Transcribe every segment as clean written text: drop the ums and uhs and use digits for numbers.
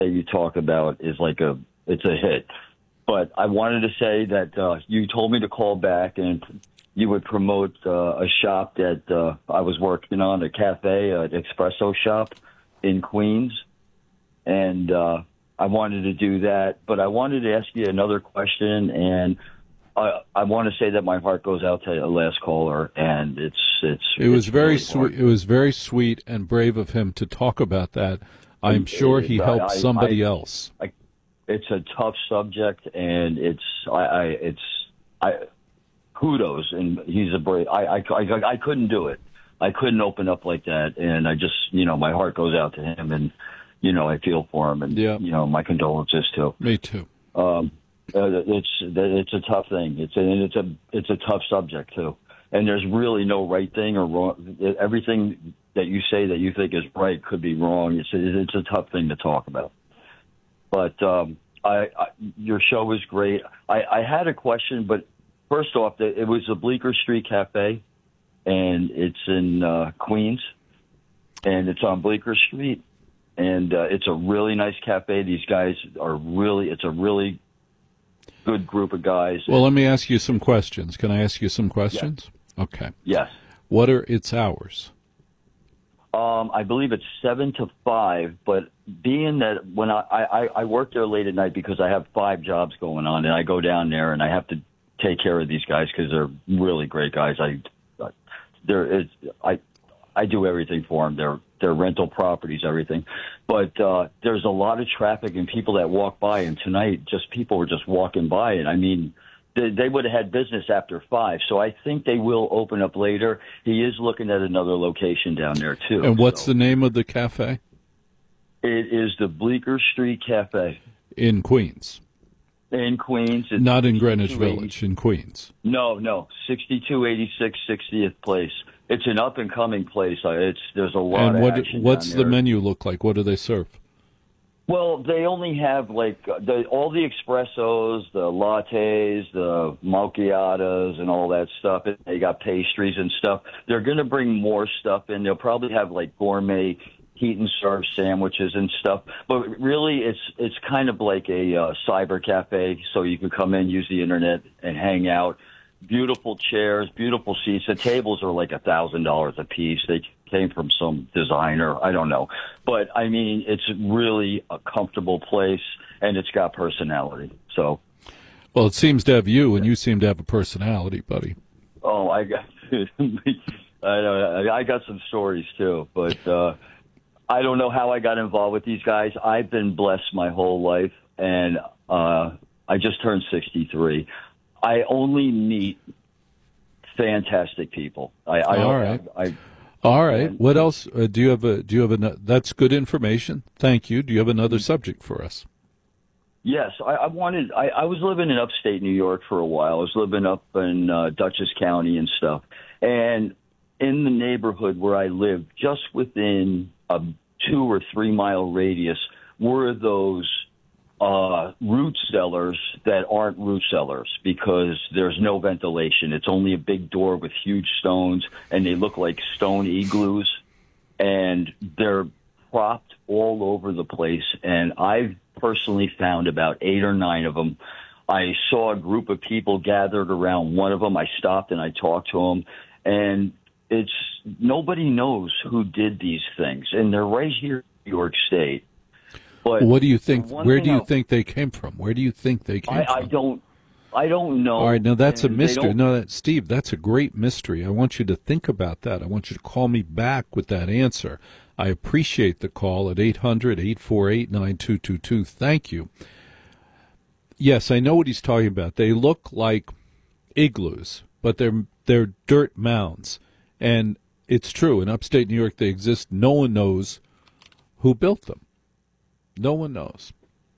that you talk about is it's a hit. But I wanted to say that you told me to call back and you would promote a shop that I was working on, a cafe, an espresso shop in Queens. And I wanted to do that. But I wanted to ask you another question. And I want to say that my heart goes out to the last caller. And it was very really sweet. It was very sweet and brave of him to talk about that. I'm sure he helped somebody else. It's a tough subject, and kudos, and he's a brave. I couldn't do it. I couldn't open up like that, and I just, my heart goes out to him, and I feel for him, and my condolences too. Me too. It's a tough thing. It's a tough subject too, and there's really no right thing or wrong. Everything that you say that you think is right could be wrong. It's a tough thing to talk about. But your show was great. I had a question, but first off, it was the Bleecker Street Cafe, and it's in Queens, and it's on Bleecker Street, and it's a really nice cafe. These guys it's a really good group of guys. Well, let me ask you some questions. Can I ask you some questions? Yes. Okay. Yes. What are its hours? I believe it's 7 to 5, but being that when I work there late at night because I have 5 jobs going on, and I go down there and I have to take care of these guys because they're really great guys. I do everything for them. They're rental properties, everything. But there's a lot of traffic and people that walk by, and tonight people were just walking by, and I mean, they would have had business after 5, so I think they will open up later. He is looking at another location down there, too. And what's the name of the cafe? It is the Bleecker Street Cafe. In Queens? In Queens. It's not in Greenwich Village, in Queens? No, 6286 60th Place. It's an up-and-coming place. There's a lot of action And what's down the there. menu look like? What do they serve? Well, they only have all the espressos, the lattes, the macchiatos, and all that stuff. They got pastries and stuff. They're going to bring more stuff in. They'll probably have gourmet heat and serve sandwiches and stuff. But really, it's kind of like a cyber cafe, so you can come in, use the internet, and hang out. Beautiful chairs, beautiful seats. The tables are like $1,000 a piece. They came from some designer. I don't know. But, I mean, it's really a comfortable place, and it's got personality. So, well, it seems to have you, and you seem to have a personality, buddy. Oh, I got some stories, too. But I don't know how I got involved with these guys. I've been blessed my whole life, and I just turned 63. I only meet fantastic people. All right. What else? Do you have that's good information. Thank you. Do you have another subject for us? Yes, I was living in upstate New York for a while. I was living up in Dutchess County and stuff. And in the neighborhood where I lived, just within a 2 or 3 mile radius, were those root cellars that aren't root cellars because there's no ventilation. It's only a big door with huge stones, and they look like stone igloos, and they're propped all over the place. And I've personally found about 8 or 9 of them. I saw a group of people gathered around one of them. I stopped and I talked to them, and nobody knows who did these things, and they're right here in New York State. But what do you think? Where do you think they came from? Where do you think they came from? I don't know. All right, now that's a mystery. No, Steve, that's a great mystery. I want you to think about that. I want you to call me back with that answer. I appreciate the call at 800-848-9222. Thank you. Yes, I know what he's talking about. They look like igloos, but they're dirt mounds. And it's true, in upstate New York they exist. No one knows who built them. No one knows.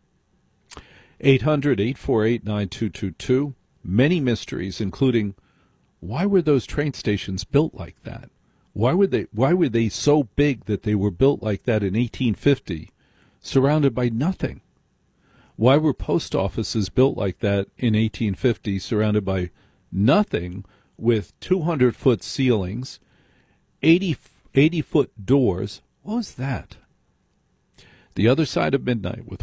800-848-9222. Many mysteries, including why were those train stations built like that? Why were they so big that they were built like that in 1850, surrounded by nothing? Why were post offices built like that in 1850, surrounded by nothing, with 200-foot ceilings, 80-foot doors? What was that? The Other Side of Midnight with